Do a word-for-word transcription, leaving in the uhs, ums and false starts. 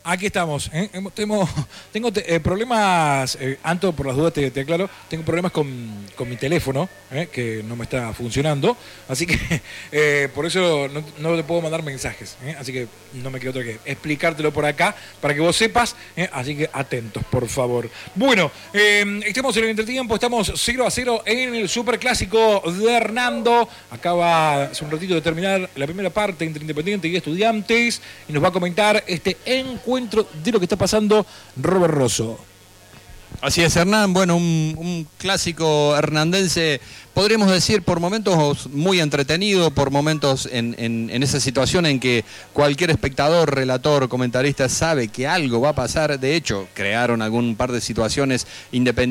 Aquí estamos. ¿eh? Tengo, tengo eh, problemas, eh, Anto, por las dudas te, te aclaro, tengo problemas con, con mi teléfono, ¿eh? que no me está funcionando, así que eh, por eso no, no te puedo mandar mensajes, ¿eh? así que no me queda otra que explicártelo por acá para que vos sepas, ¿eh? así que atentos, por favor. Bueno, eh, estamos en el entretiempo, estamos cero a cero en el Superclásico de Hernando. Acaba hace un ratito de terminar la primera parte entre Independiente y Estudiantes y nos va a comentar este encuentro de lo que está pasando Robert Rosso. Así es, Hernán. Bueno, un, un clásico hernandense, podríamos decir, por momentos muy entretenido, por momentos en, en, en esa situación en que cualquier espectador, relator, comentarista sabe que algo va a pasar. De hecho, crearon algún par de situaciones independientes.